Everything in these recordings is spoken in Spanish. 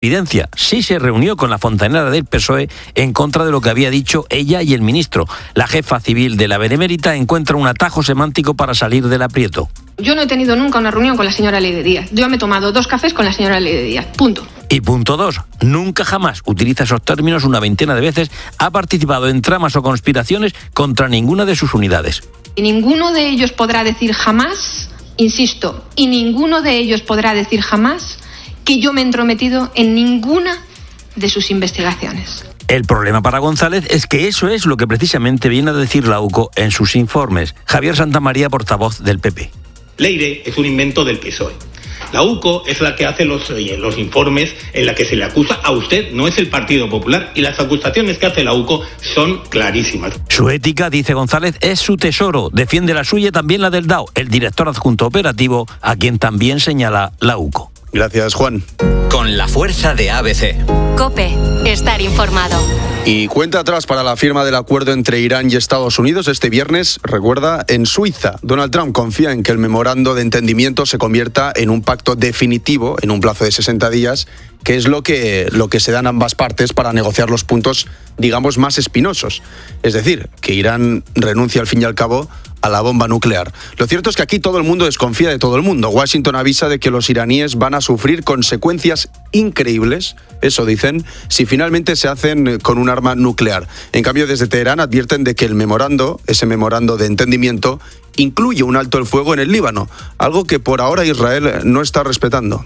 Evidencia, sí se reunió con la fontanera del PSOE en contra de lo que había dicho ella y el ministro. La jefa civil de la Benemérita encuentra un atajo semántico para salir del aprieto. Yo no he tenido nunca una reunión con la señora Leire Díaz. Yo me he tomado 2 cafés con la señora Leire Díaz. Punto. Y punto 2. Nunca jamás utiliza esos términos una veintena de veces. Ha participado en tramas o conspiraciones contra ninguna de sus unidades. Y ninguno de ellos podrá decir jamás, insisto, y ninguno de ellos podrá decir jamás que yo me he entrometido en ninguna de sus investigaciones. El problema para González es que eso es lo que precisamente viene a decir la UCO en sus informes. Javier Santamaría, portavoz del PP. Leire es un invento del PSOE. La UCO es la que hace los informes en la que se le acusa a usted, no es el Partido Popular, y las acusaciones que hace la UCO son clarísimas. Su ética, dice González, es su tesoro. Defiende la suya, también la del DAO, el director adjunto operativo, a quien también señala la UCO. Gracias, Juan. Con la fuerza de ABC. COPE. Estar informado. Y cuenta atrás para la firma del acuerdo entre Irán y Estados Unidos este viernes, recuerda, en Suiza. Donald Trump confía en que el memorando de entendimiento se convierta en un pacto definitivo en un plazo de 60 días, que es lo que se dan ambas partes para negociar los puntos, digamos, más espinosos. Es decir, que Irán renuncia al fin y al cabo a la bomba nuclear. Lo cierto es que aquí todo el mundo desconfía de todo el mundo. Washington avisa de que los iraníes van a sufrir consecuencias increíbles, eso dicen, si finalmente se hacen con un arma nuclear. En cambio, desde Teherán advierten de que ese memorando de entendimiento, incluye un alto el fuego en el Líbano, algo que por ahora Israel no está respetando.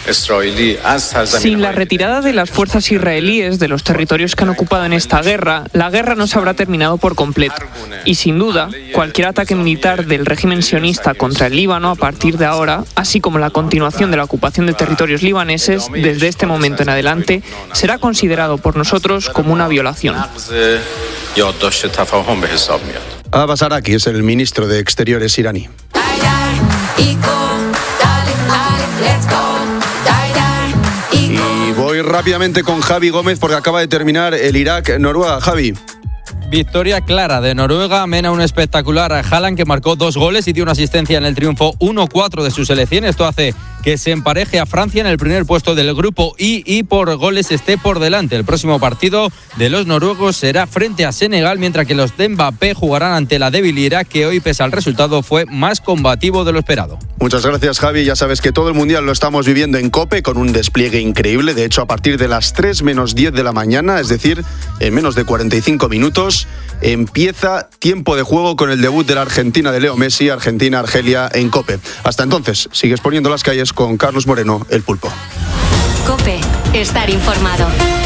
Sin la retirada de las fuerzas israelíes de los territorios que han ocupado en esta guerra, la guerra no se habrá terminado por completo. Y sin duda, cualquier ataque militar del régimen sionista contra el Líbano a partir de ahora, así como la continuación de la ocupación de territorios libaneses desde este momento en adelante, será considerado por nosotros como una violación. Abbas Araqi es el ministro de Exteriores iraní. Y voy rápidamente con Javi Gómez porque acaba de terminar el Irak-Noruega. Javi. Victoria clara de Noruega, amena un espectacular a Haaland que marcó 2 goles y dio una asistencia en el triunfo 1-4 de su selección. Esto hace que se empareje a Francia en el primer puesto del grupo I y por goles esté por delante. El próximo partido de los noruegos será frente a Senegal, mientras que los de Mbappé jugarán ante la débil Irak, que hoy, pese al resultado, fue más combativo de lo esperado. Muchas gracias, Javi. Ya sabes que todo el Mundial lo estamos viviendo en COPE con un despliegue increíble. De hecho, a partir de las 3 menos 10 de la mañana, es decir, en menos de 45 minutos, empieza tiempo de juego con el debut de la Argentina de Leo Messi, Argentina-Argelia en COPE. Hasta entonces, sigues poniendo las calles con Carlos Moreno, el Pulpo. COPE. Estar informado.